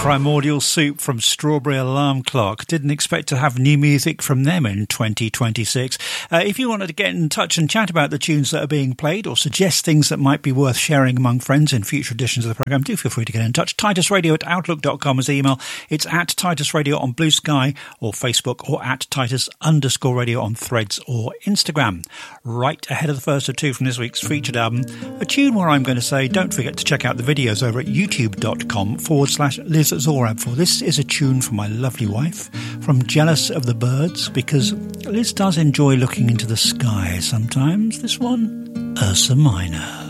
Primordial Soup from Strawberry Alarm Clock. Didn't expect to have new music from them in 2026. If you wanted to get in touch and chat about the tunes that are being played or suggest things that might be worth sharing among friends in future editions of the programme, do feel free to get in touch. TitusRadio@outlook.com is email. It's at Titus Radio on Blue Sky or Facebook, or at Titus_Radio on Threads or Instagram. Right ahead of the first of two from this week's featured album, a tune where I'm going to say don't forget to check out the videos over at youtube.com/Liz Zorab, for this is a tune from my lovely wife from Jealous of the Birds, because Liz does enjoy looking into the sky sometimes. This one, Ursa Minor.